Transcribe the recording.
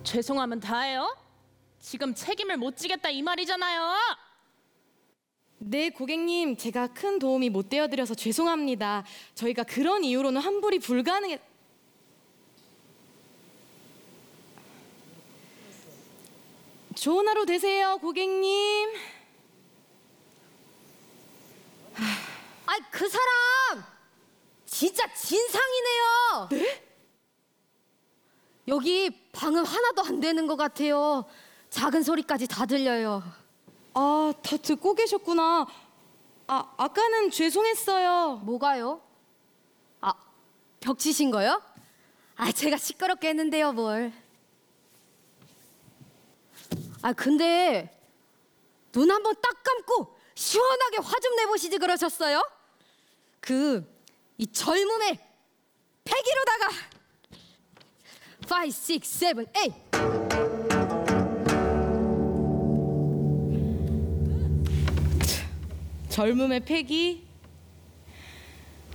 죄송하면 다해요? 지금 책임을 못 지겠다 이 말이잖아요. 네, 고객님, 제가 큰 도움이 못 되어드려서 죄송합니다. 저희가 그런 이유로는 환불이 불가능해... 좋은 하루 되세요, 고객님. 아이, 그 사람 진짜 진상이네요. 네? 여기 방음 하나도 안 되는 것 같아요. 작은 소리까지 다 들려요. 아, 다 듣고 계셨구나. 아까는 죄송했어요. 뭐가요? 아, 벽 치신 거요? 아, 제가 시끄럽게 했는데요, 뭘. 아, 근데 눈 한번 딱 감고 시원하게 화 좀 내보시지 그러셨어요? 이 젊음의 패기로다가 5, 6, 7, 8 젊음의 패기?